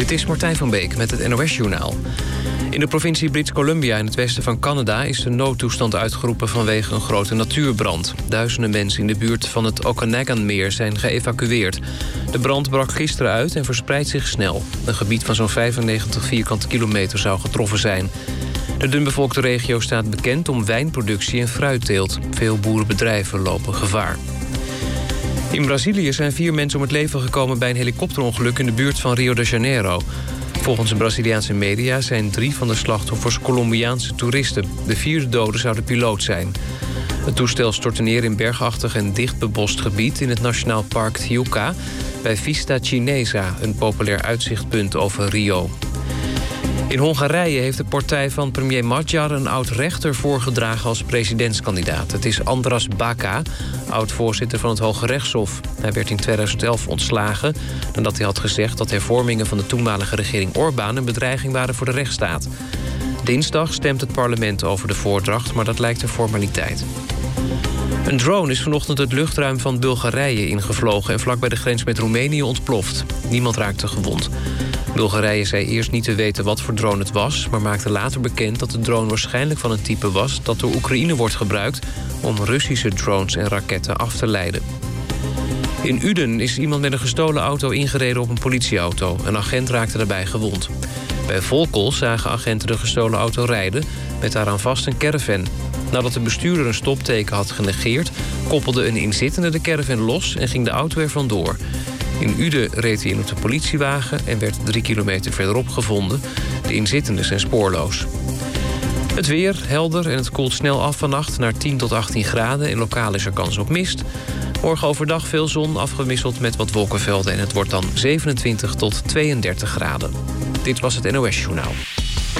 Dit is Martijn van Beek met het NOS-journaal. In de provincie British Columbia in het westen van Canada is de noodtoestand uitgeroepen vanwege een grote natuurbrand. Duizenden mensen in de buurt van het Okanaganmeer zijn geëvacueerd. De brand brak gisteren uit en verspreidt zich snel. Een gebied van zo'n 95 vierkante kilometer zou getroffen zijn. De dunbevolkte regio staat bekend om wijnproductie en fruitteelt. Veel boerenbedrijven lopen gevaar. In Brazilië zijn 4 mensen om het leven gekomen bij een helikopterongeluk in de buurt van Rio de Janeiro. Volgens de Braziliaanse media zijn 3 van de slachtoffers Colombiaanse toeristen. De 4e dode zou de piloot zijn. Het toestel stortte neer in bergachtig en dicht bebost gebied in het Nationaal Park Tijuca bij Vista Chinesa, een populair uitzichtpunt over Rio. In Hongarije heeft de partij van premier Magyar een oud-rechter voorgedragen als presidentskandidaat. Het is Andras Baka, oud-voorzitter van het Hoge Rechtshof. Hij werd in 2011 ontslagen nadat hij had gezegd dat hervormingen van de toenmalige regering Orbán een bedreiging waren voor de rechtsstaat. Dinsdag stemt het parlement over de voordracht, maar dat lijkt een formaliteit. Een drone is vanochtend het luchtruim van Bulgarije ingevlogen en vlak bij de grens met Roemenië ontploft. Niemand raakte gewond. Bulgarije zei eerst niet te weten wat voor drone het was, maar maakte later bekend dat de drone waarschijnlijk van een type was dat door Oekraïne wordt gebruikt om Russische drones en raketten af te leiden. In Uden is iemand met een gestolen auto ingereden op een politieauto. Een agent raakte daarbij gewond. Bij Volkel zagen agenten de gestolen auto rijden met daaraan vast een caravan. Nadat de bestuurder een stopteken had genegeerd, koppelde een inzittende de caravan los en ging de auto er vandoor. In Uden reed hij in op de politiewagen en werd 3 kilometer verderop gevonden. De inzittenden zijn spoorloos. Het weer helder en het koelt snel af vannacht naar 10 tot 18 graden. En lokaal is er kans op mist. Morgen overdag veel zon, afgewisseld met wat wolkenvelden. En het wordt dan 27 tot 32 graden. Dit was het NOS Journaal.